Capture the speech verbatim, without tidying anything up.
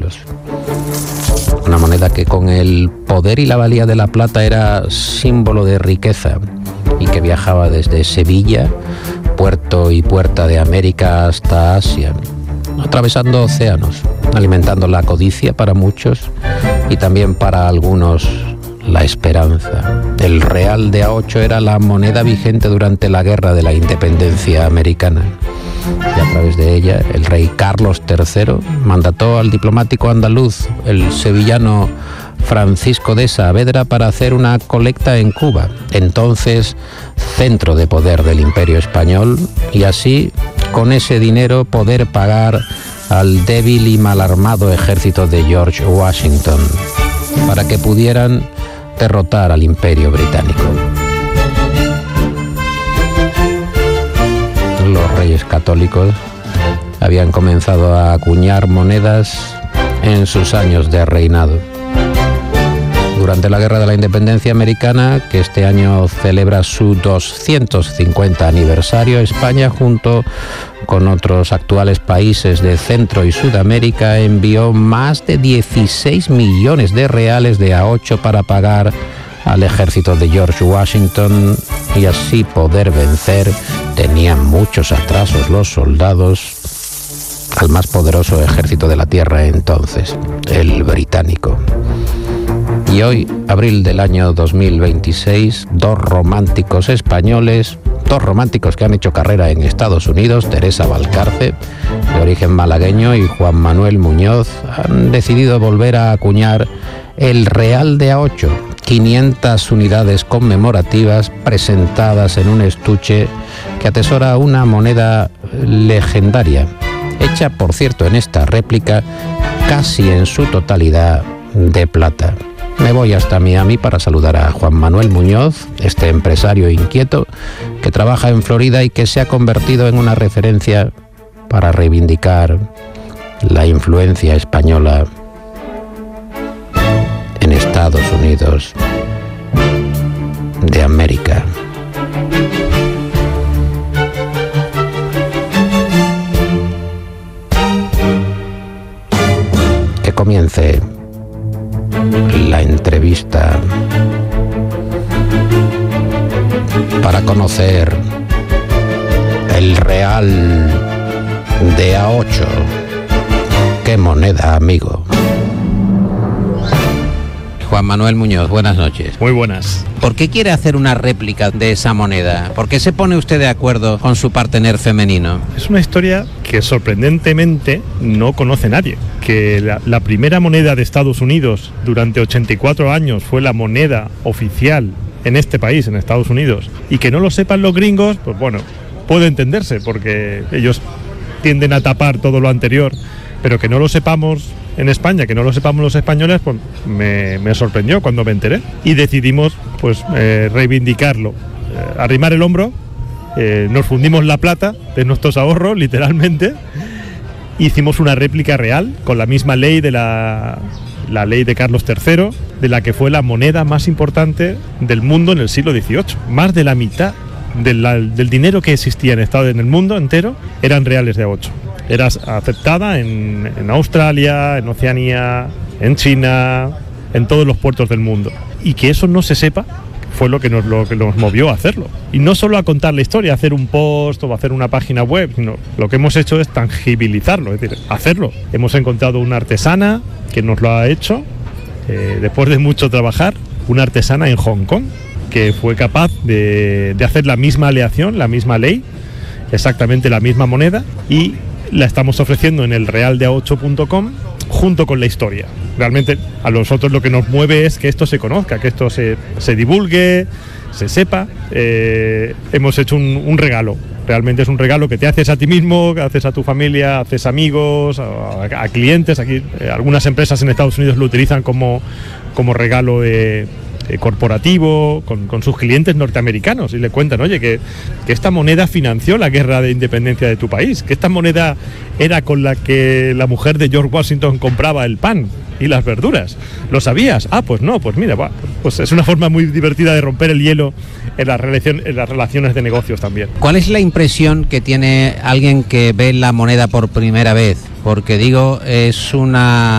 Unidos. Una moneda que con el poder y la valía de la plata era símbolo de riqueza y que viajaba desde Sevilla, puerto y puerta de América, hasta Asia, atravesando océanos, alimentando la codicia para muchos y también para algunos la esperanza. El real de a ocho era la moneda vigente durante la Guerra de la Independencia Americana. Y a través de ella, el rey Carlos tercero mandató al diplomático andaluz, el sevillano Francisco de Saavedra, para hacer una colecta en Cuba, entonces centro de poder del Imperio Español, y así, con ese dinero, poder pagar al débil y mal armado ejército de George Washington, para que pudieran derrotar al Imperio Británico. Los reyes católicos habían comenzado a acuñar monedas en sus años de reinado. Durante la Guerra de la Independencia Americana, que este año celebra su doscientos cincuenta aniversario, España, junto con otros actuales países de Centro y Sudamérica, envió más de dieciséis millones de reales de a ocho para pagar al ejército de George Washington y así poder vencer. Tenían muchos atrasos los soldados al más poderoso ejército de la tierra entonces, el británico. Y hoy, abril del año dos mil veintiséis, dos románticos españoles, dos románticos que han hecho carrera en Estados Unidos, Teresa Valcarce, de origen malagueño, y Juan Manuel Muñoz, han decidido volver a acuñar el real de a ocho, quinientas unidades conmemorativas presentadas en un estuche que atesora una moneda legendaria, hecha, por cierto, en esta réplica casi en su totalidad de plata. Me voy hasta Miami para saludar a Juan Manuel Muñoz, este empresario inquieto que trabaja en Florida y que se ha convertido en una referencia para reivindicar la influencia española en Estados Unidos de América. Que comience la entrevista para conocer el real de a ocho. ¡Qué moneda, amigo! Juan Manuel Muñoz, buenas noches. Muy buenas. ¿Por qué quiere hacer una réplica de esa moneda? ¿Por qué se pone usted de acuerdo con su partener femenino? Es una historia que sorprendentemente no conoce nadie. Que la, la primera moneda de Estados Unidos durante ochenta y cuatro años fue la moneda oficial en este país, en Estados Unidos. Y que no lo sepan los gringos, pues bueno, puede entenderse, porque ellos tienden a tapar todo lo anterior. Pero que no lo sepamos en España, que no lo sepamos los españoles, pues me, me sorprendió cuando me enteré. Y decidimos pues eh, reivindicarlo, eh, arrimar el hombro, eh, nos fundimos la plata de nuestros ahorros, literalmente. Hicimos una réplica real, con la misma ley de la, la ley de Carlos tercero, de la que fue la moneda más importante del mundo en el siglo dieciocho. Más de la mitad de la, del dinero que existía en, estado, en el mundo entero eran reales de a ocho. Era aceptada en, en Australia, en Oceanía, en China, en todos los puertos del mundo. Y que eso no se sepa fue lo que nos, lo que nos movió a hacerlo. Y no solo a contar la historia, a hacer un post o a hacer una página web, sino lo que hemos hecho es tangibilizarlo, es decir, hacerlo. Hemos encontrado una artesana que nos lo ha hecho, eh, después de mucho trabajar, una artesana en Hong Kong, que fue capaz de, de hacer la misma aleación, la misma ley, exactamente la misma moneda, y la estamos ofreciendo en el real de a ocho punto com junto con la historia. Realmente a nosotros lo que nos mueve es que esto se conozca, que esto se, se divulgue, se sepa. Eh, hemos hecho un, un regalo. Realmente es un regalo que te haces a ti mismo, que haces a tu familia, haces amigos, a, a clientes. Aquí eh, algunas empresas en Estados Unidos lo utilizan como, como regalo de... corporativo, con, con sus clientes norteamericanos, y le cuentan, oye, que, que esta moneda financió la guerra de independencia de tu país, que esta moneda era con la que la mujer de George Washington compraba el pan y las verduras. ¿Lo sabías? Ah, pues no, pues mira, bah, pues es una forma muy divertida de romper el hielo en, la relación, en las relaciones de negocios también. ¿Cuál es la impresión que tiene alguien que ve la moneda por primera vez? Porque digo, es una